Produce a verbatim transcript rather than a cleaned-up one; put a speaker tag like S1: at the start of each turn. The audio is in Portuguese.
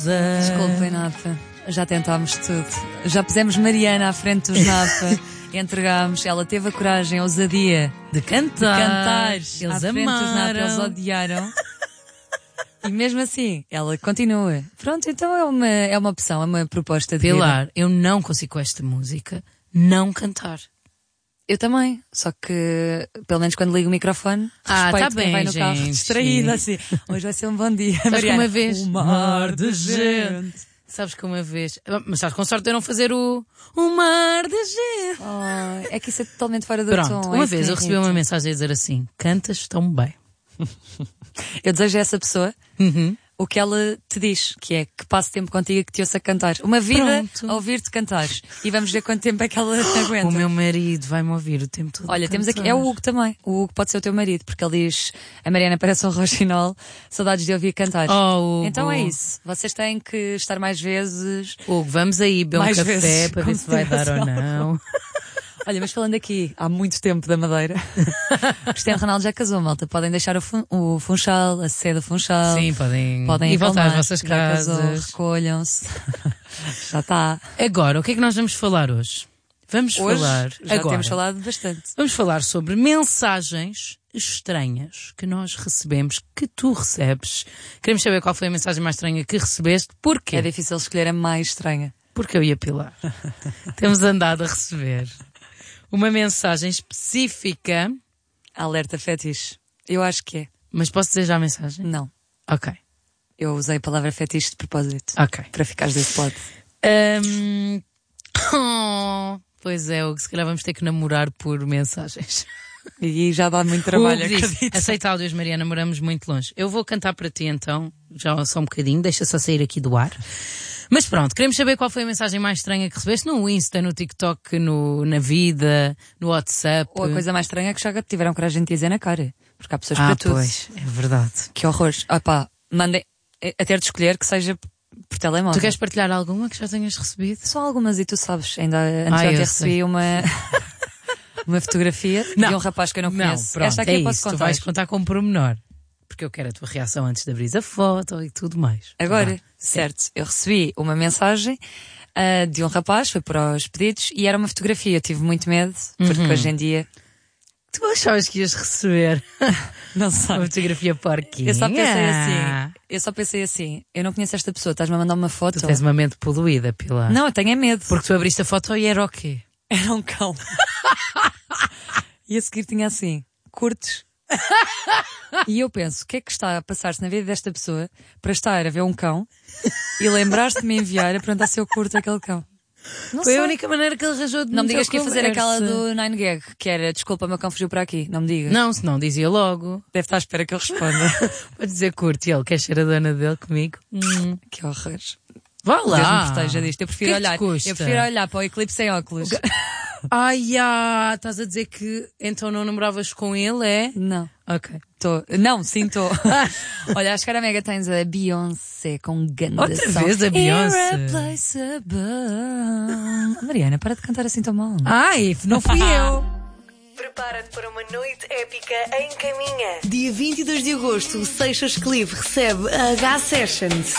S1: Desculpem, Napa. Já tentámos tudo. Já pusemos Mariana à frente dos Napa. Entregámos. Ela teve a coragem, a ousadia
S2: de cantar.
S1: De cantar
S2: eles
S1: à frente
S2: amaram.
S1: dos Napa. Eles odiaram. E mesmo assim, ela continua. Pronto, então é uma, é uma opção, é uma proposta de
S2: Pilar,
S1: vida.
S2: eu não consigo com esta música não cantar.
S1: Eu também, só que pelo menos quando ligo o microfone,
S2: ah,
S1: respeito
S2: tá
S1: quem
S2: bem,
S1: vai no
S2: gente.
S1: carro distraída assim. Hoje vai ser um bom dia.
S2: Sabes
S1: Mariana,
S2: que uma vez
S1: um mar de gente.
S2: Sabes que uma vez, mas estás com sorte de eu não fazer o um mar de gente.
S1: Oh, é que isso é totalmente fora do
S2: Pronto,
S1: tom.
S2: uma
S1: é
S2: vez eu recebi uma mensagem a dizer assim: cantas tão bem.
S1: Eu desejo a essa pessoa
S2: uhum.
S1: o que ela te diz, que é que passe tempo contigo e que te ouça cantar. Uma vida
S2: Pronto.
S1: a ouvir-te cantar. E vamos ver quanto tempo é que ela aguenta.
S2: O meu marido vai-me ouvir o tempo todo.
S1: Olha, temos aqui, é o Hugo também. O Hugo pode ser o teu marido, porque ele diz: a Mariana parece um roxinol, saudades de ouvir cantar.
S2: Oh, Hugo.
S1: Então é isso. Vocês têm que estar mais vezes.
S2: Hugo, vamos aí beber um
S1: mais
S2: café
S1: vezes,
S2: para ver se vai dar ou não.
S1: Olha, mas falando aqui, há muito tempo da Madeira, Cristiano Ronaldo já casou, malta. Podem deixar o, fun, o Funchal, a sede do Funchal.
S2: Sim, podem,
S1: podem
S2: e voltar às
S1: acalmar.
S2: vossas
S1: Já
S2: casas.
S1: casou, recolham-se. Já está.
S2: Agora, o que é que nós vamos falar hoje? Vamos
S1: hoje,
S2: falar.
S1: Já
S2: agora,
S1: temos falado bastante.
S2: Vamos falar sobre mensagens estranhas que nós recebemos, que tu recebes. Queremos saber qual foi a mensagem mais estranha que recebeste. Porquê?
S1: É difícil escolher a mais estranha.
S2: Porque eu e a Pilar temos andado a receber uma mensagem específica.
S1: Alerta fetiche. Eu acho que é.
S2: Mas posso dizer já a mensagem?
S1: Não.
S2: Ok.
S1: Eu usei a palavra fetiche de propósito.
S2: Ok.
S1: Para ficares desse lado.
S2: Um... Oh, pois é, o que se calhar vamos ter que namorar por mensagens.
S1: E já dá muito trabalho,
S2: Disse,
S1: acredito.
S2: aceita áudios, Maria, namoramos muito longe. Eu vou cantar para ti então, já só um bocadinho, deixa só sair aqui do ar. Mas pronto, queremos saber qual foi a mensagem mais estranha que recebeste no Insta, no TikTok, no, na vida, no WhatsApp.
S1: Ou a coisa mais estranha é que já tiveram coragem de dizer na cara. Porque há pessoas
S2: ah,
S1: para tudo.
S2: Pois, é verdade.
S1: Que horror. Ah pá, mandem a ter de escolher que seja por telemóvel.
S2: Tu queres partilhar alguma que já tenhas recebido?
S1: Só algumas e tu sabes, ainda antes
S2: ah,
S1: de ontem
S2: eu
S1: recebi
S2: sei.
S1: uma, uma fotografia
S2: não.
S1: de um rapaz que eu não conheço.
S2: Não, pronto,
S1: Esta aqui
S2: é
S1: eu posso
S2: isso.
S1: contar.
S2: Tu vais contar com pormenor. Porque eu quero a tua reação antes de abrir a foto e tudo mais.
S1: Agora,
S2: tá
S1: certo, eu recebi uma mensagem uh, de um rapaz, foi para os pedidos, e era uma fotografia. Eu tive muito medo, porque
S2: uhum.
S1: hoje em dia...
S2: Tu achavas que ias receber
S1: não sei.
S2: uma fotografia porquinha?
S1: Eu só pensei assim, eu só pensei assim, eu não conheço esta pessoa, estás-me a mandar uma foto?
S2: Tu tens uma mente poluída, Pilar.
S1: Não, eu tenho é medo.
S2: Porque tu abriste a foto e era o quê?
S1: Era um cão. E a seguir tinha assim, curtes? E eu penso, o que é que está a passar-se na vida desta pessoa para estar a ver um cão e lembrar-se de me enviar a perguntar se eu curto aquele cão? Não
S2: Foi
S1: sei.
S2: a única maneira que ele arranjou de
S1: Não me
S2: meter
S1: digas que ia fazer
S2: conversa.
S1: aquela do Nine Gag, que era desculpa, meu cão fugiu para aqui. Não me digas.
S2: Não, se não dizia logo.
S1: Deve estar à espera que eu responda.
S2: Pode dizer curto e ele quer ser a dona dele comigo. Hum.
S1: Que horror.
S2: Vá
S1: Deus
S2: lá.
S1: me proteja disto. Eu prefiro
S2: que é que
S1: olhar.
S2: te custa?
S1: Eu prefiro olhar para o eclipse sem óculos.
S2: Ai, ah, estás a dizer que então não namoravas com ele, é?
S1: Não.
S2: Ok.
S1: Tô. Não, sim, estou. Olha, acho que era mega tens a Beyoncé com ganda
S2: Outra
S1: som.
S2: vez a Beyoncé.
S1: Irreplaceable. Mariana, para de cantar assim tão mal.
S2: Ai, não fui eu.
S3: Prepara-te para uma noite épica em Caminha.
S4: Dia vinte e dois de agosto, o Seixas Clive recebe a H Sessions.